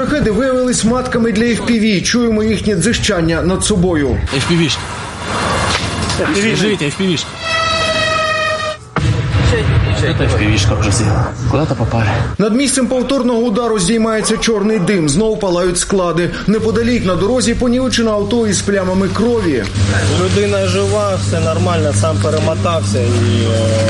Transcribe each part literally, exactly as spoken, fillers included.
Шахеди виявились матками для еф пі ві. Чуємо їхнє дзижчання над собою. еф пі ві-шка. Живите, еф пі ві-шка. Это еф пі ві-шка уже села. Куда-то попали. Над місцем повторного удару здіймається чорний дим. Знов палають склади. Неподалік на дорозі понівечене авто із плямами крові. Людина жива, все нормально, сам перемотався і,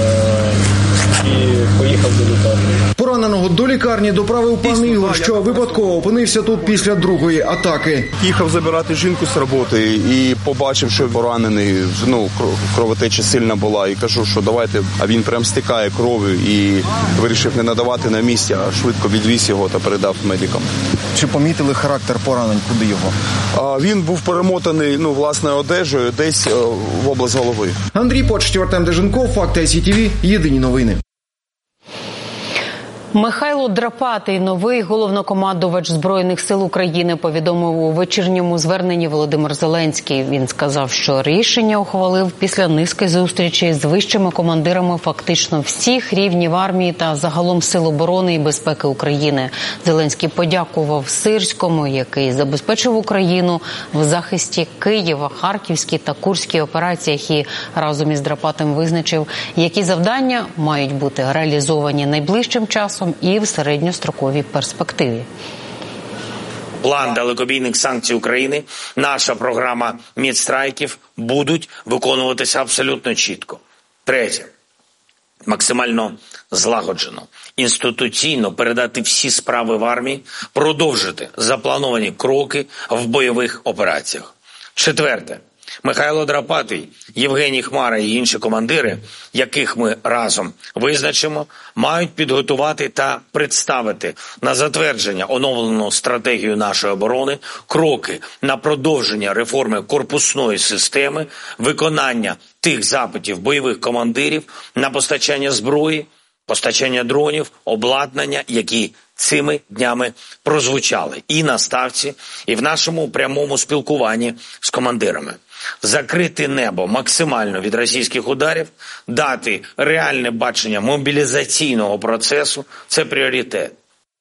і поїхав до лікарні. Пораненого до лікарні доправив пан Ігор, що випадково опинився тут після другої атаки. Їхав забирати жінку з роботи і побачив, що поранений, ну, кровотеча сильна була. І кажу, що давайте, а він прям стікає кров'ю і вирішив не надавати на місці, а швидко відвіз його та передав медикам. Чи помітили характер поранень, куди його? А, він був перемотаний, ну, власною одежею десь в область голови. Андрій Почтів, Артем Деженков, Факти ай сі ті ві, єдині новини. Михайло Драпатий, новий головнокомандувач Збройних сил України, повідомив у вечірньому зверненні Володимир Зеленський. Він сказав, що рішення ухвалив після низки зустрічей з вищими командирами фактично всіх рівнів армії та загалом Сил оборони і безпеки України. Зеленський подякував Сирському, який забезпечив Україну в захисті Києва, Харківській та Курській операціях, і разом із Драпатим визначив, які завдання мають бути реалізовані найближчим часом і в середньостроковій перспективі. План далекобійних санкцій України, наша програма мідстрайків будуть виконуватися абсолютно чітко. Третє. Максимально злагоджено, інституційно передати всі справи в армії, продовжити заплановані кроки в бойових операціях. Четверте. Михайло Драпатий, Євгеній Хмара і інші командири, яких ми разом визначимо, мають підготувати та представити на затвердження оновлену стратегію нашої оборони, кроки на продовження реформи корпусної системи, виконання тих запитів бойових командирів на постачання зброї, постачання дронів, обладнання, які цими днями прозвучали і на ставці, і в нашому прямому спілкуванні з командирами. Закрити небо максимально від російських ударів, дати реальне бачення мобілізаційного процесу – це пріоритет.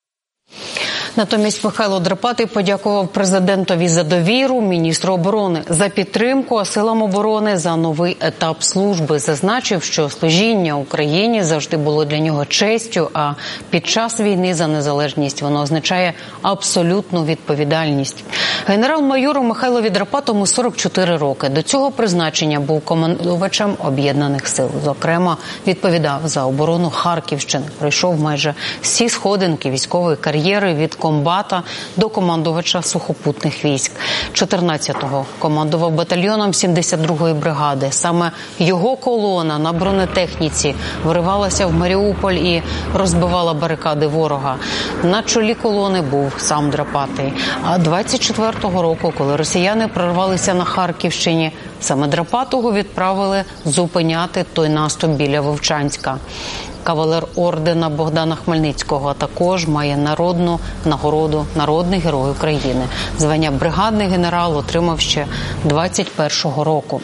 Натомість Михайло Драпатий подякував президентові за довіру, міністру оборони за підтримку, а силам оборони за новий етап служби. Зазначив, що служіння Україні завжди було для нього честю, а під час війни за незалежність воно означає абсолютну відповідальність. Генерал-майору Михайлові Драпатому сорок чотири роки. До цього призначення був командувачем Об'єднаних сил. Зокрема, відповідав за оборону Харківщини. Пройшов майже всі сходинки військової кар'єри від комбата до командувача сухопутних військ. чотирнадцятого командував батальйоном сімдесят другої бригади. Саме його колона на бронетехніці вривалася в Маріуполь і розбивала барикади ворога. На чолі колони був сам Драпатий. А двадцять четвертого року, коли росіяни прорвалися на Харківщині, саме Драпатого відправили зупиняти той наступ біля Вовчанська. Кавалер ордена Богдана Хмельницького, а також має народну нагороду «Народний герой України». Звання бригадний генерал отримав ще двадцять першого року.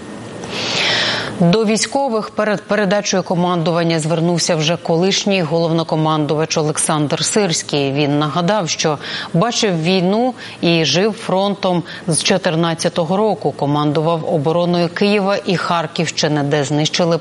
До військових перед передачею командування звернувся вже колишній головнокомандувач Олександр Сирський. Він нагадав, що бачив війну і жив фронтом з чотирнадцятого року. Командував обороною Києва і Харківщини, де знищили